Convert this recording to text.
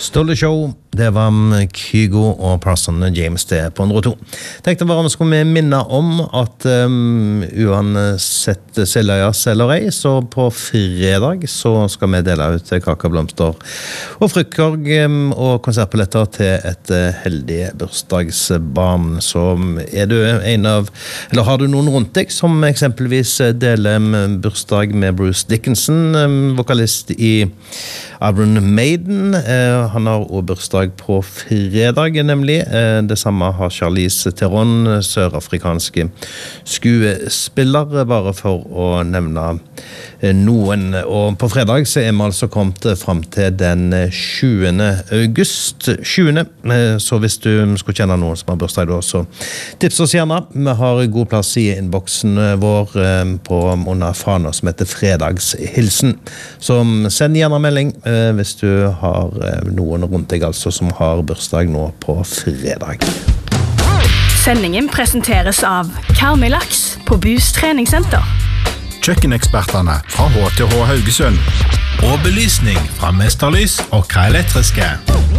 Ståle Show, det var Kygo og Parson James det på 102. Tenkte bare vi skulle minne om at uansett selges eller ei, så på fredag så skal vi dele ut kakeblomster og fruktkorg og konsertbilletter til et heldig bursdagsbarn. Så du en av, eller har du noen rundt deg som eksempelvis deler bursdag med Bruce Dickinson, vokalist i Iron Maiden. Han har også bursdag på fredag, nemlig. Det samme har Charlize Theron, sørafrikanske skuespiller, bare for å nevne noen. Og på fredag så vi altså kommet frem til den 20. august. 20. Så hvis du skulle kjenne noen som har bursdag da, så tips oss gjerne. Vi har god plass i innboksen vår på under fana som heter Fredagshilsen. Så send gjerne melding hvis du har noen rundt deg altså som har bursdag nå på fredag. Sendingen presenteres av Karmøy-laks på Boost treningssenter. Kjøkkeneksperterne fra HTH Haugesund. Og belysning fra Mesterlys og K Elektriske.